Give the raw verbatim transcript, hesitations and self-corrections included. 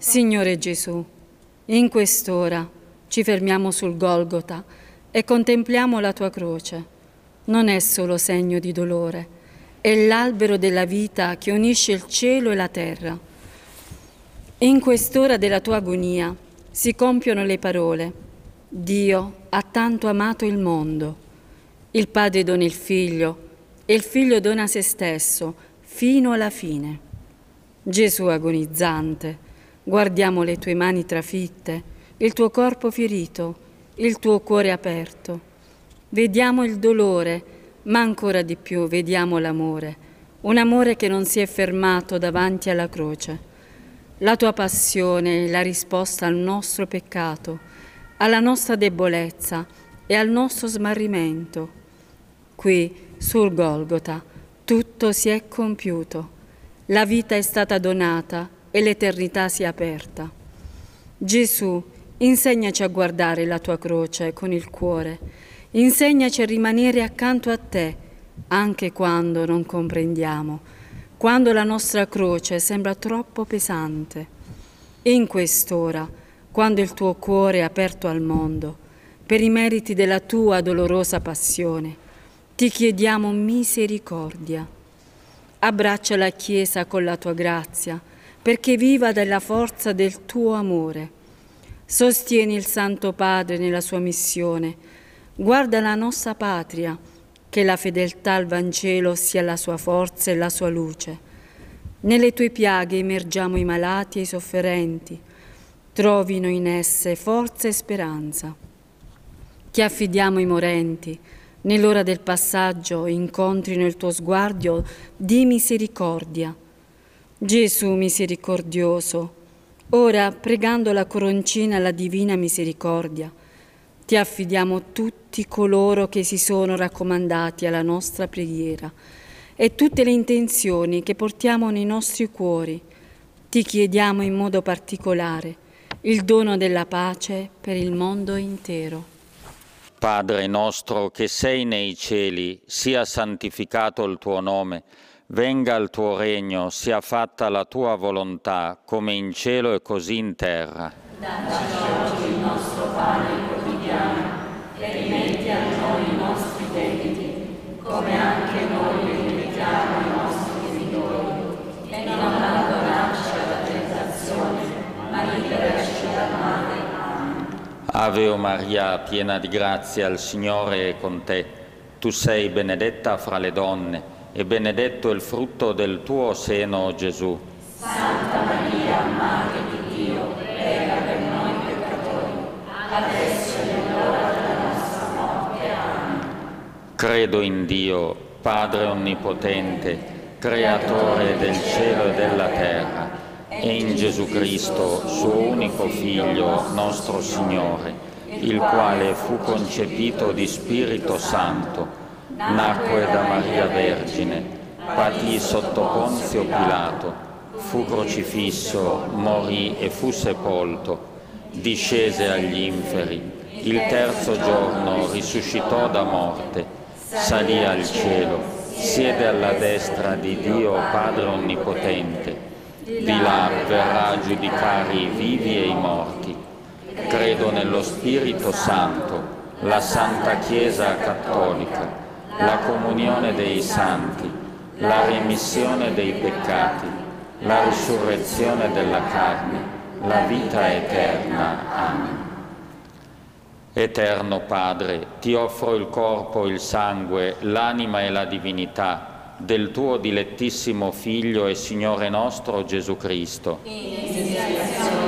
Signore Gesù, in quest'ora ci fermiamo sul Golgota e contempliamo la tua croce. Non è solo segno di dolore, è l'albero della vita che unisce il cielo e la terra. In quest'ora della tua agonia si compiono le parole: Dio ha tanto amato il mondo. Il Padre dona il Figlio e il Figlio dona se stesso fino alla fine. Gesù agonizzante, guardiamo le tue mani trafitte, il tuo corpo ferito, il tuo cuore aperto. Vediamo il dolore, ma ancora di più vediamo l'amore, un amore che non si è fermato davanti alla croce. La tua passione è la risposta al nostro peccato, alla nostra debolezza e al nostro smarrimento. Qui, sul Golgota, tutto si è compiuto. La vita è stata donata e l'eternità si è aperta. Gesù, insegnaci a guardare la tua croce con il cuore, insegnaci a rimanere accanto a te, anche quando non comprendiamo, quando la nostra croce sembra troppo pesante. In quest'ora, quando il tuo cuore è aperto al mondo, per i meriti della tua dolorosa passione, ti chiediamo misericordia. Abbraccia la Chiesa con la tua grazia, perché viva della forza del tuo amore. Sostieni il Santo Padre nella sua missione. Guarda la nostra patria, che la fedeltà al Vangelo sia la sua forza e la sua luce. Nelle tue piaghe immergiamo i malati e i sofferenti. Trovino in esse forza e speranza. Ti affidiamo i morenti. Nell'ora del passaggio incontrino il tuo sguardo di misericordia. Gesù misericordioso, ora pregando la coroncina alla divina misericordia, ti affidiamo tutti coloro che si sono raccomandati alla nostra preghiera e tutte le intenzioni che portiamo nei nostri cuori. Ti chiediamo in modo particolare il dono della pace per il mondo intero. Padre nostro che sei nei cieli, sia santificato il tuo nome. Venga il tuo regno, sia fatta la tua volontà, come in cielo e così in terra. Dacci oggi il nostro pane quotidiano e rimetti a noi i nostri debiti, come anche noi rimettiamo ai nostri debitori. E non abbandonarci alla tentazione, ma liberaci dal male. Amen. Ave o Maria, piena di grazia, il Signore è con te. Tu sei benedetta fra le donne, e benedetto il frutto del tuo seno, Gesù. Santa Maria, Madre di Dio, prega per noi peccatori, adesso è l'ora della nostra morte. Amen. Credo in Dio, Padre Onnipotente, Creatore del cielo e della terra, e in Gesù Cristo, suo unico Figlio, nostro Signore, il quale fu concepito di Spirito Santo, nacque da Maria Vergine, patì sotto Ponzio Pilato, fu crocifisso, morì e fu sepolto, discese agli inferi, il terzo giorno risuscitò da morte, salì al cielo, siede alla destra di Dio Padre Onnipotente, di là verrà a giudicare i vivi e i morti. Credo nello Spirito Santo, la Santa Chiesa Cattolica, la comunione dei santi, la remissione dei peccati, la risurrezione della carne, la vita eterna. Amen. Eterno Padre, ti offro il corpo, il sangue, l'anima e la divinità del tuo dilettissimo Figlio e Signore nostro Gesù Cristo. In espiazione